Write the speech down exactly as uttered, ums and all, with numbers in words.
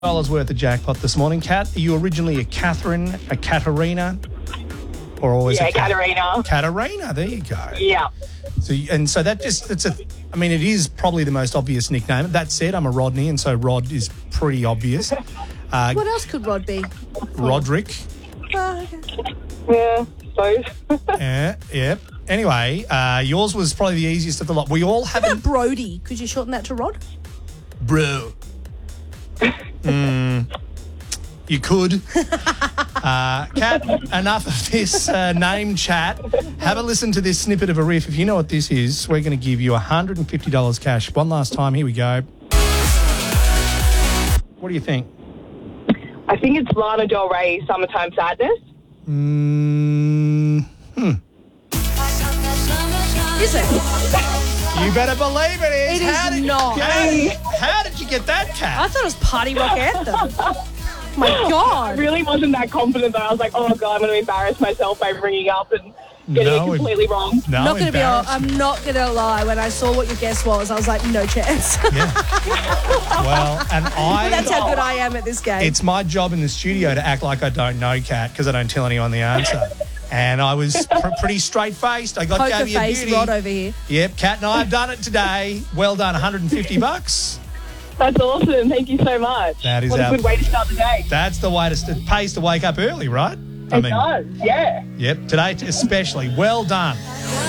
dollars worth of jackpot this morning. Kat, are you originally a Catherine, a Katarina, or always Yeah, a Kat- Katarina. Katarina, there you go. Yeah. So, you- and so that just, it's a, I mean, it is probably the most obvious nickname. That said, I'm a Rodney, and so Rod is pretty obvious. Uh, What else could Rod be? Roderick. Oh, okay. Yeah, suppose. Yeah, yep. Anyway, uh, yours was probably the easiest of the lot. We all have What a about Brody? Could you shorten that to Rod? bro. Mm, you could. Uh, Kat, enough of this uh, name chat. Have a listen to this snippet of a riff. If you know what this is, we're going to give you one hundred fifty dollars cash. One last time. Here we go. What do you think? I think it's Lana Del Rey, Summertime Sadness. Mm, hmm. Is it? You better believe it is. It is how did, not. How, how did you get that, I Kat? thought it was Party Rock Anthem. My I God. really wasn't that confident, though. I was like, oh, God, I'm going to embarrass myself by ringing up and getting No, it completely wrong. No, Not gonna be. embarrassing. I'm not gonna lie. When I saw what your guess was, I was like, no chance. Yeah. Well, and I... That's how good I am at this game. It's my job in the studio to act like I don't know, Kat, because I don't tell anyone the answer. And I was pr- pretty straight-faced. I got Poker Gabby a face beauty. Rod over here. Yep, Kat and I have done it today. Well done, one hundred fifty bucks. That's awesome. Thank you so much. That is what a our- good way to start the day. That's the way to st- pays to wake up early, right? It does, yeah. Yep, today especially. Well done.